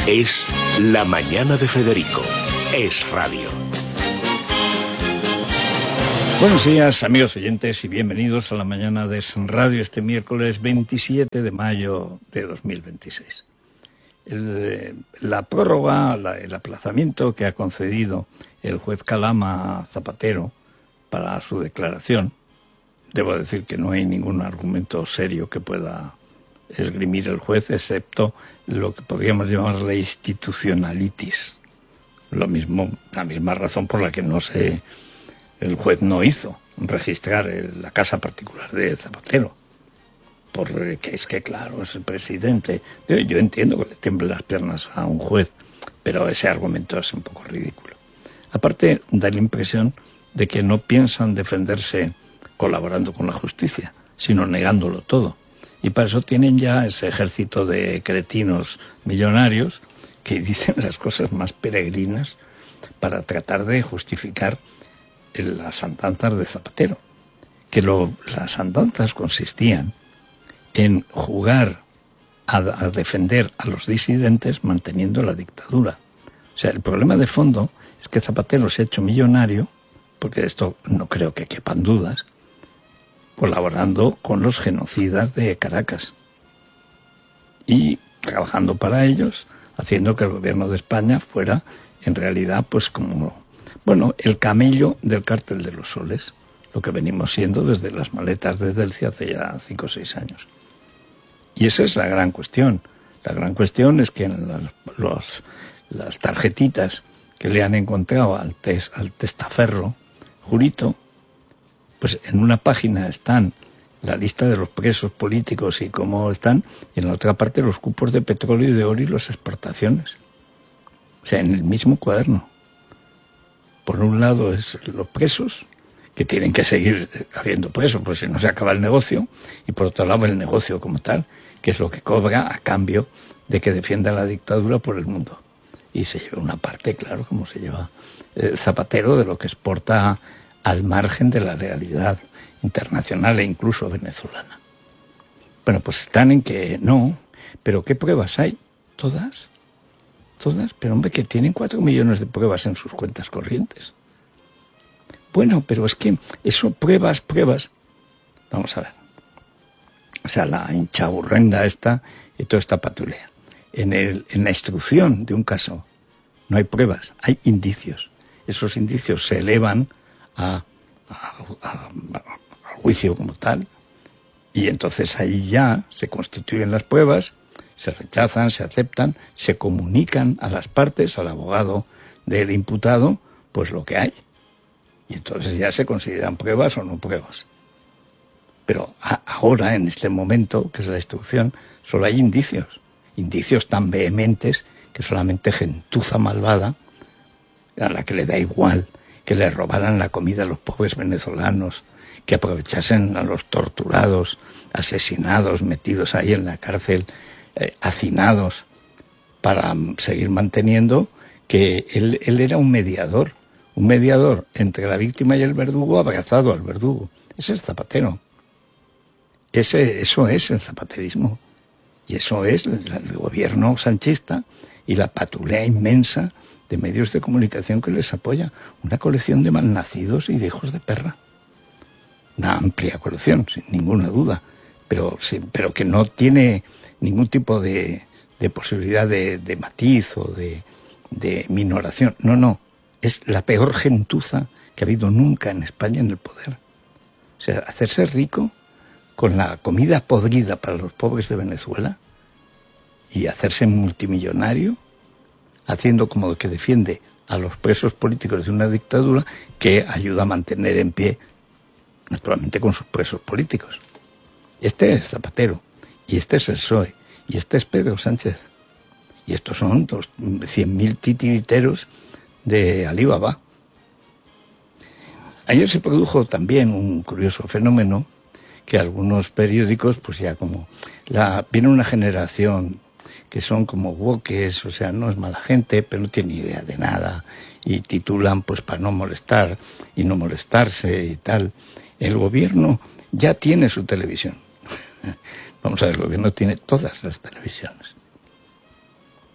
Es La Mañana de Federico. Es radio. Buenos días, amigos oyentes, y bienvenidos a La Mañana de Es Radio este miércoles 27 de mayo de 2026. La prórroga, el aplazamiento que ha concedido el juez Calama a Zapatero para su declaración, debo decir que no hay ningún argumento serio que pueda esgrimir el juez, excepto lo que podríamos llamar la institucionalitis. La misma razón por la que el juez no hizo registrar la casa particular de Zapatero. Porque es que, claro, es el presidente. Yo entiendo que le tiemblen las piernas a un juez, pero ese argumento es un poco ridículo. Aparte, da la impresión de que no piensan defenderse colaborando con la justicia, sino negándolo todo. Y para eso tienen ya ese ejército de cretinos millonarios que dicen las cosas más peregrinas para tratar de justificar las andanzas de Zapatero. Que las andanzas consistían en jugar a defender a los disidentes manteniendo la dictadura. O sea, el problema de fondo es que Zapatero se ha hecho millonario, porque de esto no creo que quepan dudas, colaborando con los genocidas de Caracas y trabajando para ellos, haciendo que el gobierno de España fuera en realidad pues como, bueno, el camello del cártel de los soles, lo que venimos siendo desde las maletas de Delcia hace ya 5 o 6 años. Y esa es la gran cuestión. La gran cuestión es que en las tarjetitas que le han encontrado al testaferro Jurito, pues en una página están la lista de los presos políticos y cómo están, y en la otra parte los cupos de petróleo y de oro y las exportaciones. O sea, en el mismo cuaderno. Por un lado es los presos, que tienen que seguir habiendo presos, pues si no se acaba el negocio, y por otro lado el negocio como tal, que es lo que cobra a cambio de que defienda la dictadura por el mundo. Y se lleva una parte, claro, como se lleva Zapatero, de lo que exporta al margen de la realidad internacional e incluso venezolana. Bueno, pues están en que no, pero ¿qué pruebas hay? ¿Todas? Pero hombre, que tienen 4 millones de pruebas en sus cuentas corrientes. Bueno, pero es que eso, pruebas. Vamos a ver. O sea, la hinchaburrenda esta y toda esta patulea. En la instrucción de un caso no hay pruebas, hay indicios. Esos indicios se elevan a juicio como tal, y entonces ahí ya se constituyen las pruebas, se rechazan, se aceptan, se comunican a las partes, al abogado del imputado, pues lo que hay. Y entonces ya se consideran pruebas o no pruebas. Pero ahora, en este momento, que es la instrucción, solo hay indicios tan vehementes que solamente gentuza malvada, a la que le da igual que le robaran la comida a los pobres venezolanos, que aprovechasen a los torturados, asesinados, metidos ahí en la cárcel, hacinados, para seguir manteniendo que él era un mediador entre la víctima y el verdugo, abrazado al verdugo. Ese es Zapatero. Eso es el zapaterismo. Y eso es el gobierno sanchista y la patulea inmensa de medios de comunicación que les apoya. Una colección de malnacidos y de hijos de perra. Una amplia colección, sin ninguna duda, pero que no tiene ningún tipo de posibilidad de matiz o de minoración. No. Es la peor gentuza que ha habido nunca en España en el poder. O sea, hacerse rico con la comida podrida para los pobres de Venezuela y hacerse multimillonario haciendo como que defiende a los presos políticos de una dictadura que ayuda a mantener en pie, naturalmente, con sus presos políticos. Este es Zapatero, y este es el PSOE, y este es Pedro Sánchez. Y estos son 100.000 titiriteros de Alibaba. Ayer se produjo también un curioso fenómeno que algunos periódicos, pues ya como viene una generación que son como woques, o sea, no es mala gente, pero no tiene idea de nada, y titulan pues para no molestar y no molestarse y tal. El gobierno ya tiene su televisión. Vamos a ver, el gobierno tiene todas las televisiones.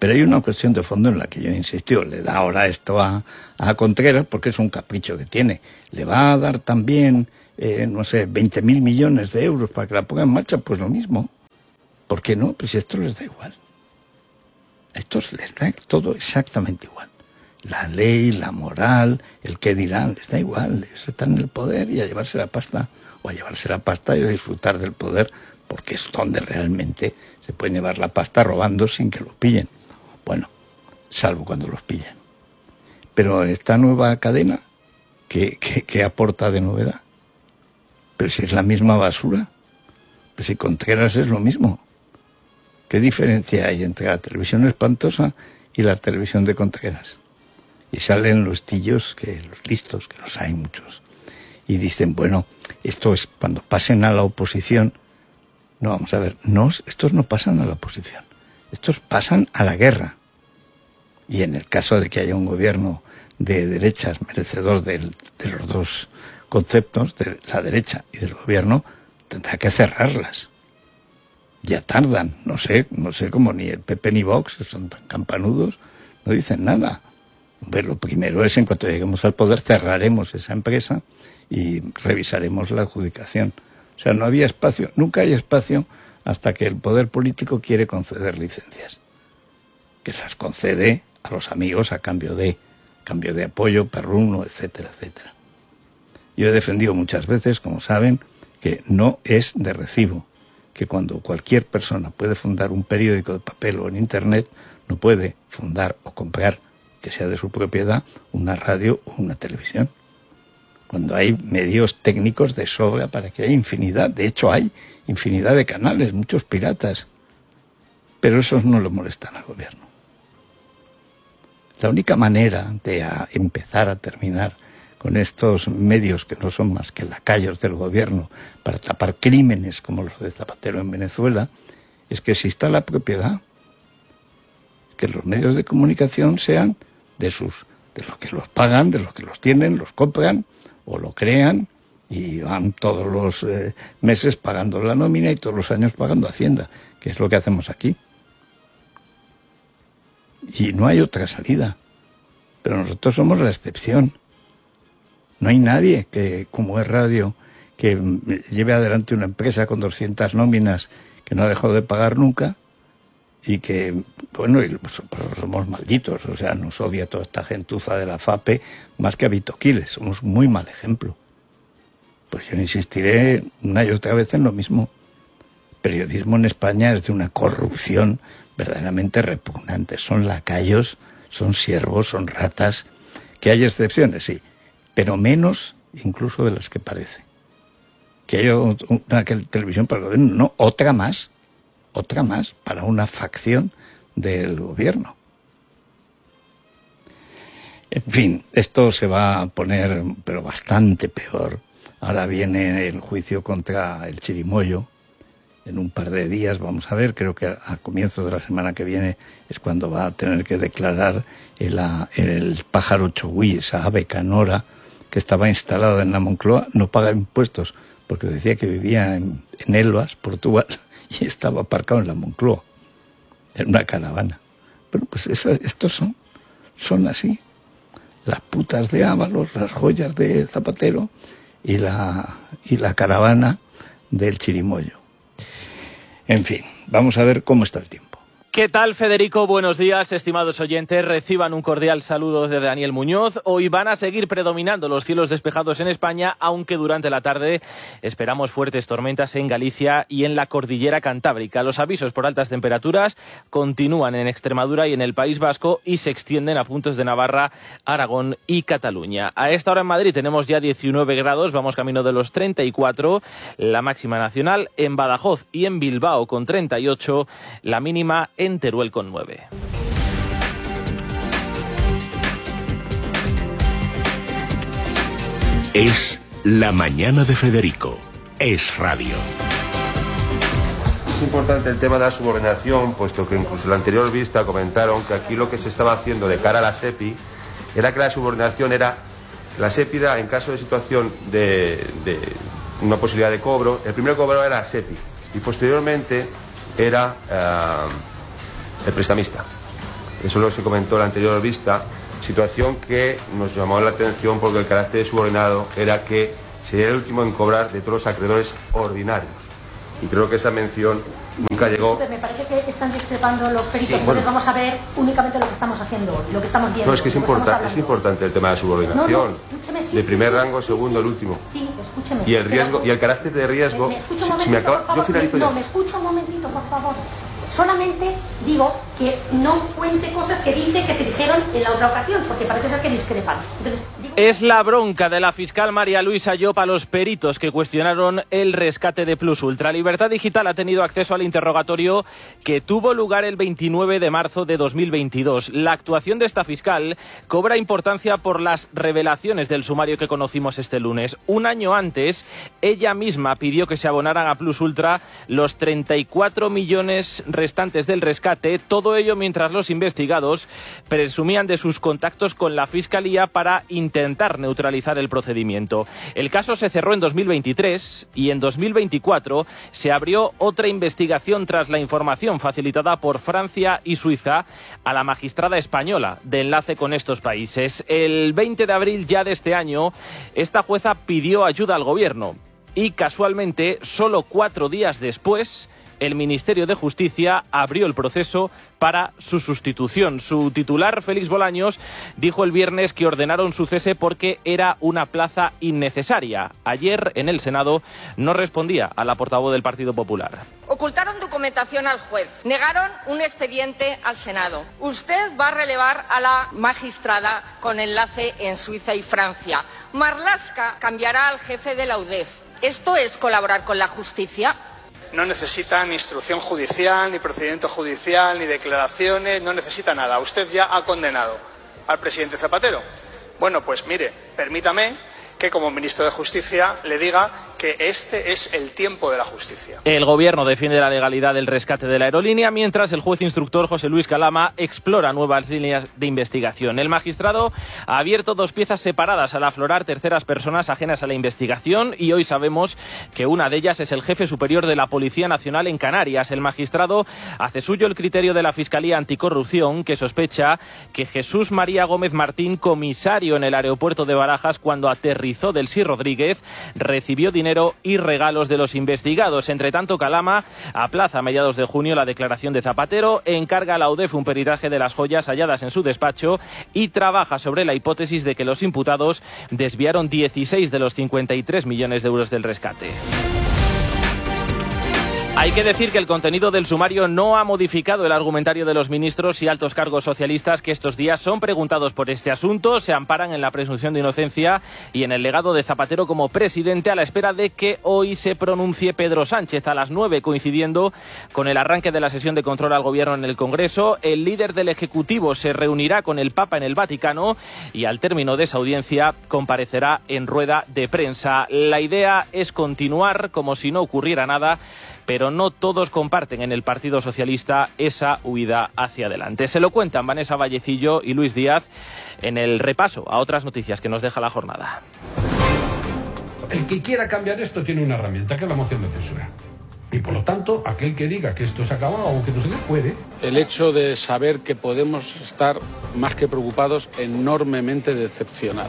Pero hay una cuestión de fondo en la que yo insisto. Le da ahora esto a Contreras porque es un capricho que tiene. Le va a dar también, no sé, 20.000 millones de euros para que la ponga en marcha, pues lo mismo. ¿Por qué no? Pues esto les da igual. A estos les da todo exactamente igual. La ley, la moral, el qué dirán, les da igual. Ellos están en el poder y a llevarse la pasta, o a llevarse la pasta y a disfrutar del poder, porque es donde realmente se pueden llevar la pasta robando sin que lo pillen. Bueno, salvo cuando los pillen. Pero esta nueva cadena, ¿qué aporta de novedad? Pero si es la misma basura, pues si Contreras es lo mismo. ¿Qué diferencia hay entre la televisión espantosa y la televisión de Contreras? Y salen los tillos, los listos, que los hay muchos, y dicen, bueno, esto es cuando pasen a la oposición. No, vamos a ver, estos no pasan a la oposición, estos pasan a la guerra. Y en el caso de que haya un gobierno de derechas merecedor de los dos conceptos, de la derecha y del gobierno, tendrá que cerrarlas. Ya tardan, no sé cómo ni el PP ni Vox, son tan campanudos, no dicen nada. Pero lo primero es, en cuanto lleguemos al poder, cerraremos esa empresa y revisaremos la adjudicación. O sea, no había espacio, nunca hay espacio hasta que el poder político quiere conceder licencias. Que las concede a los amigos a cambio de apoyo, perruno, etcétera, etcétera. Yo he defendido muchas veces, como saben, que no es de recibo, que cuando cualquier persona puede fundar un periódico de papel o en Internet, no puede fundar o comprar, que sea de su propiedad, una radio o una televisión. Cuando hay medios técnicos de sobra para que haya infinidad, de hecho hay infinidad de canales, muchos piratas, pero esos no le molestan al gobierno. La única manera de empezar a terminar con estos medios que no son más que lacayos del gobierno para tapar crímenes como los de Zapatero en Venezuela, es que exista la propiedad, que los medios de comunicación sean de los que los pagan, de los que los tienen, los compran o lo crean y van todos los meses pagando la nómina y todos los años pagando Hacienda, que es lo que hacemos aquí. Y no hay otra salida, pero nosotros somos la excepción. No hay nadie que, como es radio, que lleve adelante una empresa con 200 nóminas que no ha dejado de pagar nunca y que, bueno, pues somos malditos, o sea, nos odia toda esta gentuza de la FAPE más que a Vito Quiles, somos muy mal ejemplo. Pues yo insistiré una y otra vez en lo mismo. El periodismo en España es de una corrupción verdaderamente repugnante. Son lacayos, son siervos, son ratas. Que hay excepciones, sí, pero menos incluso de las que parece. Que haya una televisión para el gobierno, no, otra más para una facción del gobierno. En fin, esto se va a poner, pero bastante peor. Ahora viene el juicio contra el Chirimoyo. En un par de días, vamos a ver, creo que a comienzos de la semana que viene es cuando va a tener que declarar el pájaro chogüí, esa ave canora que estaba instalada en la Moncloa, no paga impuestos, porque decía que vivía en Elvas, Portugal, y estaba aparcado en la Moncloa, en una caravana. Bueno, pues estos son así. Las putas de Ábalos, las joyas de Zapatero y la caravana del Chirimoyo. En fin, vamos a ver cómo está el tiempo. ¿Qué tal, Federico? Buenos días, estimados oyentes. Reciban un cordial saludo de Daniel Muñoz. Hoy van a seguir predominando los cielos despejados en España, aunque durante la tarde esperamos fuertes tormentas en Galicia y en la cordillera cantábrica. Los avisos por altas temperaturas continúan en Extremadura y en el País Vasco y se extienden a puntos de Navarra, Aragón y Cataluña. A esta hora en Madrid tenemos ya 19 grados, vamos camino de los 34, la máxima nacional. En Badajoz y en Bilbao con 38, la mínima en Teruel con 9. Es La Mañana de Federico. Es radio. Es importante el tema de la subordinación, puesto que incluso en la anterior vista comentaron que aquí lo que se estaba haciendo de cara a la SEPI era que la subordinación era, la SEPI era, en caso de situación de una posibilidad de cobro, el primer cobro era la SEPI y posteriormente era el prestamista. eso lo se comentó en la anterior vista, situación que nos llamó la atención porque el carácter de subordinado era que sería el último en cobrar de todos los acreedores ordinarios. Y creo que esa mención nunca llegó. Me parece que están discrepando los peritos, sí, entonces vamos a ver únicamente lo que estamos haciendo hoy, lo que estamos viendo. No, es que es importante el tema de la subordinación. Escúcheme, sí, de primer sí, rango, sí, segundo, sí, el último. Sí, escúcheme. Y el riesgo, y el carácter de riesgo. ¿Me escucha un momentito, por favor? Yo finalizo ya. No, me escucha un momentito, por favor. Solamente digo que no cuente cosas que dice que se dijeron en la otra ocasión, porque parece ser que discrepan. Entonces, es la bronca de la fiscal María Luisa Llop a los peritos que cuestionaron el rescate de Plus Ultra. Libertad Digital ha tenido acceso al interrogatorio que tuvo lugar el 29 de marzo de 2022. La actuación de esta fiscal cobra importancia por las revelaciones del sumario que conocimos este lunes. Un año antes, ella misma pidió que se abonaran a Plus Ultra los 34 millones restantes del rescate, todo ello mientras los investigados presumían de sus contactos con la Fiscalía para intentar neutralizar el procedimiento. El caso se cerró en 2023 y en 2024 se abrió otra investigación tras la información facilitada por Francia y Suiza a la magistrada española de enlace con estos países. El 20 de abril ya de este año, esta jueza pidió ayuda al gobierno y casualmente, solo 4 días después, el Ministerio de Justicia abrió el proceso para su sustitución. Su titular, Félix Bolaños, dijo el viernes que ordenaron su cese porque era una plaza innecesaria. Ayer, en el Senado, no respondía a la portavoz del Partido Popular. Ocultaron documentación al juez, negaron un expediente al Senado. Usted va a relevar a la magistrada con enlace en Suiza y Francia. Marlaska cambiará al jefe de la UDEF. ¿Esto es colaborar con la justicia? No necesita ni instrucción judicial, ni procedimiento judicial, ni declaraciones, no necesita nada. Usted ya ha condenado al presidente Zapatero. Bueno, pues mire, permítame que como ministro de Justicia le diga que este es el tiempo de la justicia. El gobierno defiende la legalidad del rescate de la aerolínea, mientras el juez instructor José Luis Calama explora nuevas líneas de investigación. El magistrado ha abierto 2 piezas separadas al aflorar terceras personas ajenas a la investigación y hoy sabemos que una de ellas es el jefe superior de la Policía Nacional en Canarias. El magistrado hace suyo el criterio de la Fiscalía Anticorrupción, que sospecha que Jesús María Gómez Martín, comisario en el aeropuerto de Barajas cuando aterrizó Delcy Rodríguez, recibió dinero y regalos de los investigados. Entre tanto, Calama aplaza a mediados de junio la declaración de Zapatero, encarga a la UDEF un peritaje de las joyas halladas en su despacho y trabaja sobre la hipótesis de que los imputados desviaron 16 de los 53 millones de euros del rescate. Hay que decir que el contenido del sumario no ha modificado el argumentario de los ministros y altos cargos socialistas que estos días son preguntados por este asunto, se amparan en la presunción de inocencia y en el legado de Zapatero como presidente a la espera de que hoy se pronuncie Pedro Sánchez a las 9, coincidiendo con el arranque de la sesión de control al gobierno en el Congreso. El líder del Ejecutivo se reunirá con el Papa en el Vaticano y al término de esa audiencia comparecerá en rueda de prensa. La idea es continuar como si no ocurriera nada, pero no todos comparten en el Partido Socialista esa huida hacia adelante. Se lo cuentan Vanessa Vallecillo y Luis Díaz en el repaso a otras noticias que nos deja la jornada. El que quiera cambiar esto tiene una herramienta, que es la moción de censura. Y por lo tanto, aquel que diga que esto se acaba o que no se le puede. El hecho de saber que podemos estar más que preocupados, enormemente decepcionados.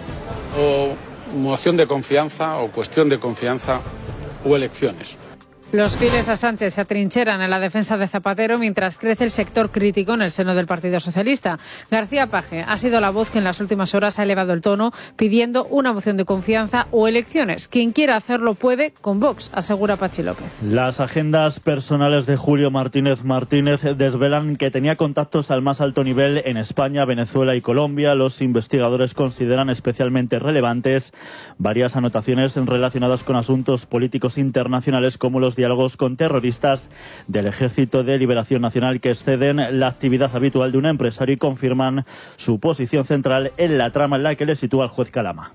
O moción de confianza, o cuestión de confianza, o elecciones. Los fieles a Sánchez se atrincheran en la defensa de Zapatero mientras crece el sector crítico en el seno del Partido Socialista. García Paje ha sido la voz que en las últimas horas ha elevado el tono pidiendo una moción de confianza o elecciones. Quien quiera hacerlo puede con Vox, asegura Pachi López. Las agendas personales de Julio Martínez desvelan que tenía contactos al más alto nivel en España, Venezuela y Colombia. Los investigadores consideran especialmente relevantes varias anotaciones relacionadas con asuntos políticos internacionales como los diálogos con terroristas del Ejército de Liberación Nacional que exceden la actividad habitual de un empresario y confirman su posición central en la trama en la que le sitúa el juez Calama.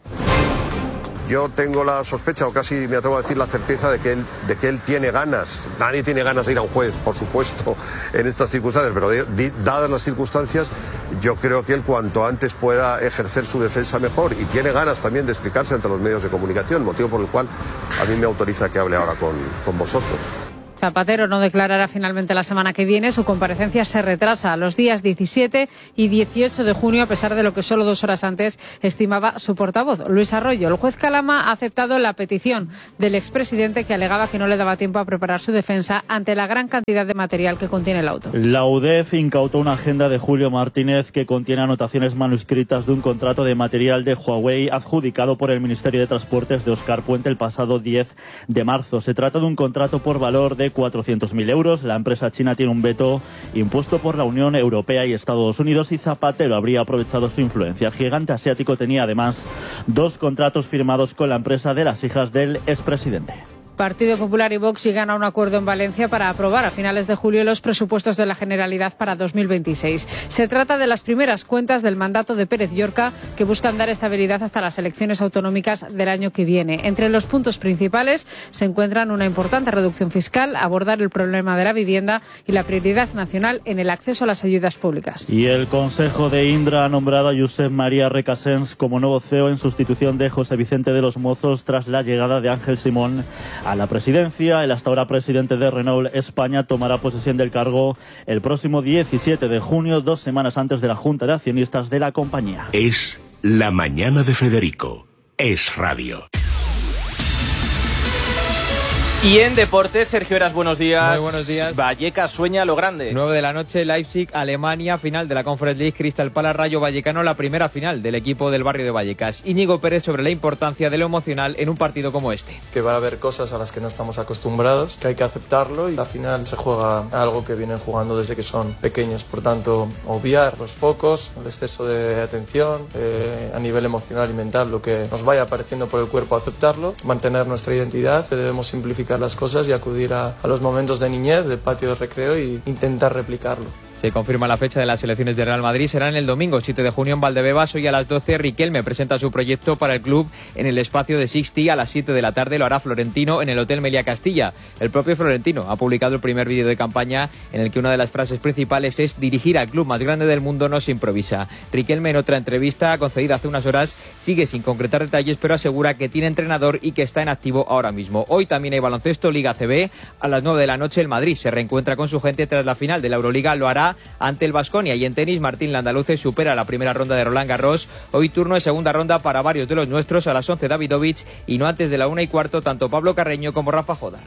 Yo tengo la sospecha, o casi me atrevo a decir la certeza, de que él tiene ganas. Nadie tiene ganas de ir a un juez, por supuesto, en estas circunstancias, pero dadas las circunstancias, yo creo que él cuanto antes pueda ejercer su defensa mejor, y tiene ganas también de explicarse ante los medios de comunicación, motivo por el cual a mí me autoriza que hable ahora con vosotros. Zapatero no declarará finalmente la semana que viene. Su comparecencia se retrasa a los días 17 y 18 de junio, a pesar de lo que solo 2 horas antes estimaba su portavoz, Luis Arroyo. El juez Calama ha aceptado la petición del expresidente, que alegaba que no le daba tiempo a preparar su defensa ante la gran cantidad de material que contiene el auto. La UDEF incautó una agenda de Julio Martínez que contiene anotaciones manuscritas de un contrato de material de Huawei adjudicado por el Ministerio de Transportes de Óscar Puente el pasado 10 de marzo. Se trata de un contrato por valor de 400.000 euros. La empresa china tiene un veto impuesto por la Unión Europea y Estados Unidos, y Zapatero habría aprovechado su influencia. El gigante asiático tenía además 2 contratos firmados con la empresa de las hijas del expresidente. Partido Popular y Vox llegan a un acuerdo en Valencia para aprobar a finales de julio los presupuestos de la Generalidad para 2026. Se trata de las primeras cuentas del mandato de Pérez Llorca, que buscan dar estabilidad hasta las elecciones autonómicas del año que viene. Entre los puntos principales se encuentran una importante reducción fiscal, abordar el problema de la vivienda y la prioridad nacional en el acceso a las ayudas públicas. Y el Consejo de Indra ha nombrado a Josep María Recasens como nuevo CEO en sustitución de José Vicente de los Mozos tras la llegada de Ángel Simón a la presidencia. El hasta ahora presidente de Renault España tomará posesión del cargo el próximo 17 de junio, 2 semanas antes de la Junta de Accionistas de la compañía. Es la mañana de Federico. Es radio. Y en deportes, Sergio Heras, buenos días. Muy buenos días. Vallecas sueña lo grande. 9 de la noche, Leipzig, Alemania, final de la Conference League, Crystal Palace, Rayo Vallecano, la primera final del equipo del barrio de Vallecas. Íñigo Pérez sobre la importancia de lo emocional en un partido como este. Que va a haber cosas a las que no estamos acostumbrados, que hay que aceptarlo, y la final se juega algo que vienen jugando desde que son pequeños. Por tanto, obviar los focos, el exceso de atención a nivel emocional y mental, lo que nos vaya apareciendo por el cuerpo, aceptarlo, mantener nuestra identidad. Debemos simplificar las cosas y acudir a los momentos de niñez, de patio de recreo, e intentar replicarlo. Se confirma la fecha de las elecciones de Real Madrid. Serán el domingo 7 de junio en Valdebebas. Hoy a las 12 Riquelme presenta su proyecto para el club en el espacio de Sixty. A las 7 de la tarde lo hará Florentino en el Hotel Meliá Castilla. El propio Florentino ha publicado el primer vídeo de campaña en el que una de las frases principales es: dirigir al club más grande del mundo no se improvisa. Riquelme, en otra entrevista concedida hace unas horas, sigue sin concretar detalles, pero asegura que tiene entrenador y que está en activo ahora mismo. Hoy también hay baloncesto, Liga CB. A las 9 de la noche el Madrid se reencuentra con su gente tras la final de la Euroliga. Lo hará ante el Baskonia. Y en tenis, Martín Landaluce supera la primera ronda de Roland Garros. Hoy turno de segunda ronda para varios de los nuestros. A las 11 Davidovich, y no antes de la 1:15 tanto Pablo Carreño como Rafa Jodar.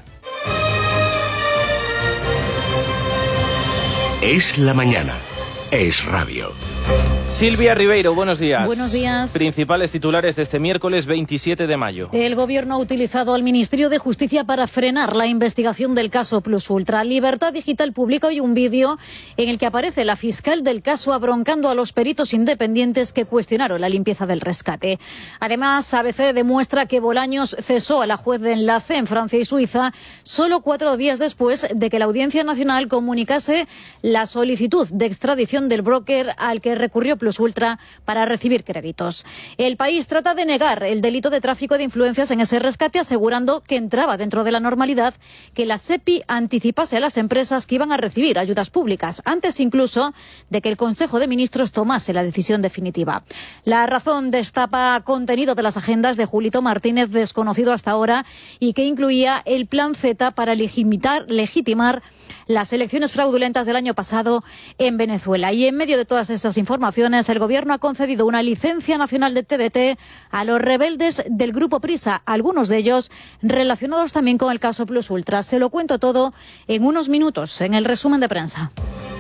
Es la mañana. Es radio. Silvia Ribeiro, buenos días. Buenos días. Principales titulares de este miércoles 27 de mayo. El Gobierno ha utilizado al Ministerio de Justicia para frenar la investigación del caso Plus Ultra. Libertad Digital publica hoy un vídeo en el que aparece la fiscal del caso abroncando a los peritos independientes que cuestionaron la limpieza del rescate. Además, ABC demuestra que Bolaños cesó a la juez de enlace en Francia y Suiza solo 4 días después de que la Audiencia Nacional comunicase la solicitud de extradición del broker al que recurrió Plus Ultra para recibir créditos. El País trata de negar el delito de tráfico de influencias en ese rescate, asegurando que entraba dentro de la normalidad que la SEPI anticipase a las empresas que iban a recibir ayudas públicas, antes incluso de que el Consejo de Ministros tomase la decisión definitiva. La Razón destapa contenido de las agendas de Julito Martínez, desconocido hasta ahora, y que incluía el Plan Z para legitimar las elecciones fraudulentas del año pasado en Venezuela. Y en medio de todas estas informaciones, el Gobierno ha concedido una licencia nacional de TDT a los rebeldes del Grupo Prisa, algunos de ellos relacionados también con el caso Plus Ultra. Se lo cuento todo en unos minutos, en el resumen de prensa.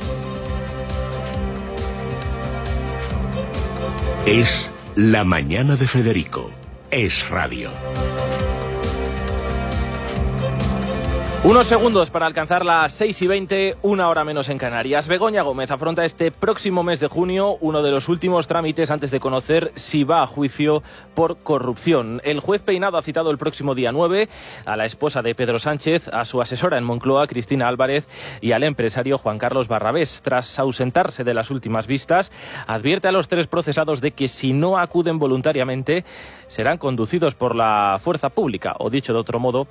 Es la mañana de Federico. Es radio. Unos segundos para alcanzar las 6:20, 1 hora menos en Canarias. Begoña Gómez afronta este próximo mes de junio uno de los últimos trámites antes de conocer si va a juicio por corrupción. El juez Peinado ha citado el próximo día 9 a la esposa de Pedro Sánchez, a su asesora en Moncloa, Cristina Álvarez, y al empresario Juan Carlos Barrabés. Tras ausentarse de las últimas vistas, advierte a los 3 procesados de que si no acuden voluntariamente serán conducidos por la fuerza pública, o dicho de otro modo,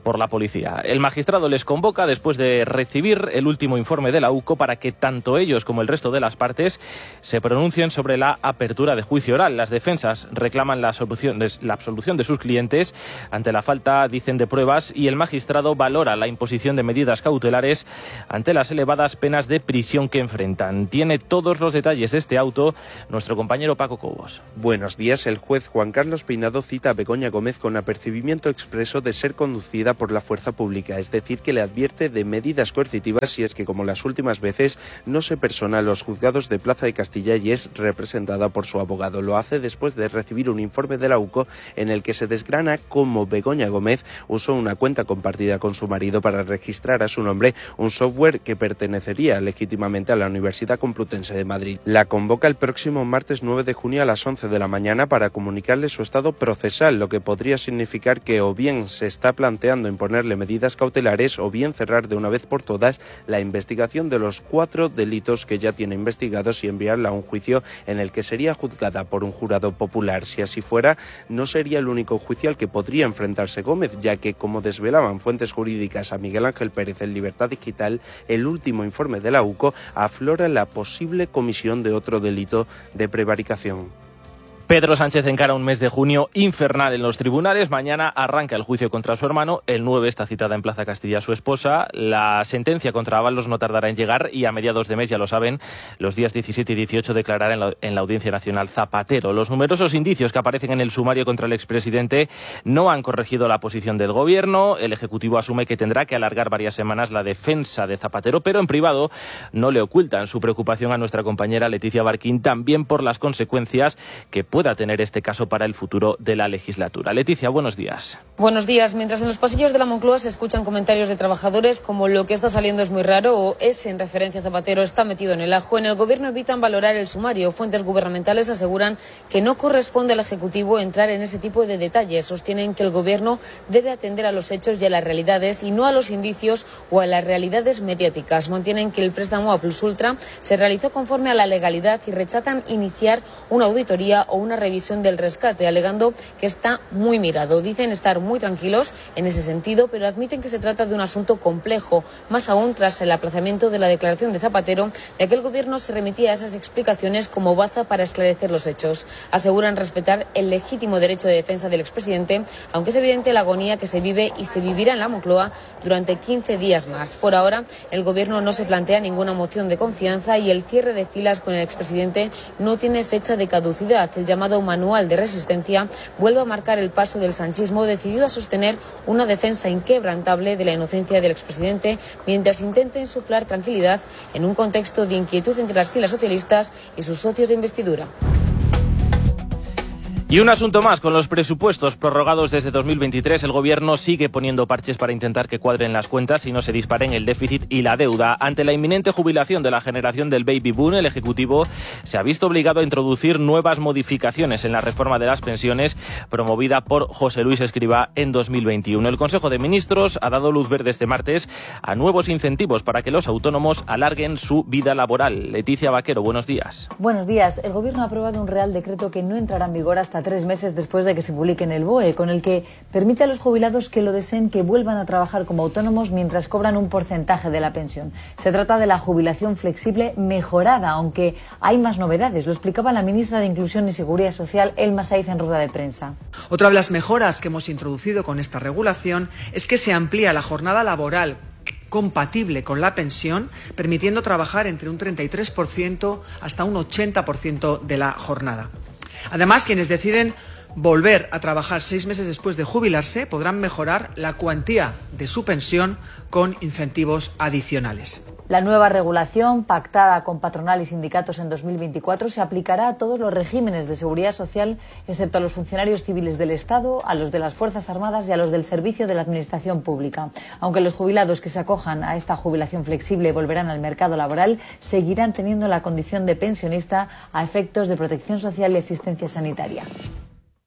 por la policía. El magistrado les convoca después de recibir el último informe de la UCO para que tanto ellos como el resto de las partes se pronuncien sobre la apertura de juicio oral. Las defensas reclaman la absolución de sus clientes ante la falta, dicen, de pruebas, y el magistrado valora la imposición de medidas cautelares ante las elevadas penas de prisión que enfrentan. Tiene todos los detalles de este auto nuestro compañero Paco Cobos. Buenos días. El juez Juan Carlos Peinado cita a Begoña Gómez con apercibimiento expreso de ser conducida por la fuerza pública, es decir, que le advierte de medidas coercitivas si es que, como las últimas veces, no se persona a los juzgados de Plaza de Castilla y es representada por su abogado. Lo hace después de recibir un informe de la UCO en el que se desgrana cómo Begoña Gómez usó una cuenta compartida con su marido para registrar a su nombre un software que pertenecería legítimamente a la Universidad Complutense de Madrid. La convoca el próximo martes 9 de junio a las 11 de la mañana para comunicarle su estado procesal, lo que podría significar que o bien se está planteando imponerle medidas cautelares o bien cerrar de una vez por todas la investigación de los 4 delitos que ya tiene investigados y enviarla a un juicio en el que sería juzgada por un jurado popular. Si así fuera, no sería el único juicio al que podría enfrentarse Gómez, ya que, como desvelaban fuentes jurídicas a Miguel Ángel Pérez en Libertad Digital, el último informe de la UCO aflora la posible comisión de otro delito de prevaricación. Pedro Sánchez encara un mes de junio infernal en los tribunales. Mañana arranca el juicio contra su hermano. El 9 está citada en Plaza Castilla su esposa. La sentencia contra Ábalos no tardará en llegar y a mediados de mes, ya lo saben, los días 17 y 18 declarará en la Audiencia Nacional Zapatero. Los numerosos indicios que aparecen en el sumario contra el expresidente no han corregido la posición del Gobierno. El Ejecutivo asume que tendrá que alargar varias semanas la defensa de Zapatero, pero en privado no le ocultan su preocupación a nuestra compañera Leticia Barquín, también por las consecuencias que pueda tener este caso para el futuro de la legislatura. Leticia, buenos días. Buenos días. Mientras en los pasillos de la Moncloa se escuchan comentarios de trabajadores como lo que está saliendo es muy raro o ese en referencia a Zapatero está metido en el ajo, en el Gobierno evitan valorar el sumario. Fuentes gubernamentales aseguran que no corresponde al Ejecutivo entrar en ese tipo de detalles. Sostienen que el Gobierno debe atender a los hechos y a las realidades y no a los indicios o a las realidades mediáticas. Mantienen que el préstamo a Plus Ultra se realizó conforme a la legalidad y rechazan iniciar una auditoría o una revisión del rescate, alegando que está muy mirado. Dicen estar muy tranquilos en ese sentido, pero admiten que se trata de un asunto complejo, más aún tras el aplazamiento de la declaración de Zapatero, de que el Gobierno se remitía a esas explicaciones como baza para esclarecer los hechos. Aseguran respetar el legítimo derecho de defensa del expresidente, aunque es evidente la agonía que se vive y se vivirá en la Moncloa durante 15 días más. Por ahora, el Gobierno no se plantea ninguna moción de confianza y el cierre de filas con el expresidente no tiene fecha de caducidad. El llamado manual de resistencia vuelve a marcar el paso del sanchismo, decidido a sostener una defensa inquebrantable de la inocencia del expresidente mientras intenta insuflar tranquilidad en un contexto de inquietud entre las filas socialistas y sus socios de investidura. Y un asunto más, con los presupuestos prorrogados desde 2023, el Gobierno sigue poniendo parches para intentar que cuadren las cuentas y no se disparen el déficit y la deuda. Ante la inminente jubilación de la generación del baby boom, el Ejecutivo se ha visto obligado a introducir nuevas modificaciones en la reforma de las pensiones promovida por José Luis Escrivá en 2021. El Consejo de Ministros ha dado luz verde este martes a nuevos incentivos para que los autónomos alarguen su vida laboral. Leticia Vaquero, buenos días. Buenos días. El Gobierno ha aprobado un Real Decreto que no entrará en vigor hasta 3 meses después de que se publique en el BOE, con el que permite a los jubilados que lo deseen que vuelvan a trabajar como autónomos mientras cobran un porcentaje de la pensión. Se trata de la jubilación flexible mejorada, aunque hay más novedades. Lo explicaba la ministra de Inclusión y Seguridad Social, Elma Saiz, en rueda de prensa. Otra de las mejoras que hemos introducido con esta regulación es que se amplía la jornada laboral compatible con la pensión, permitiendo trabajar entre un 33% hasta un 80% de la jornada. Además, quienes deciden volver a trabajar 6 meses después de jubilarse podrán mejorar la cuantía de su pensión con incentivos adicionales. La nueva regulación, pactada con patronal y sindicatos en 2024, se aplicará a todos los regímenes de seguridad social, excepto a los funcionarios civiles del Estado, a los de las Fuerzas Armadas y a los del servicio de la Administración Pública. Aunque los jubilados que se acojan a esta jubilación flexible volverán al mercado laboral, seguirán teniendo la condición de pensionista a efectos de protección social y asistencia sanitaria.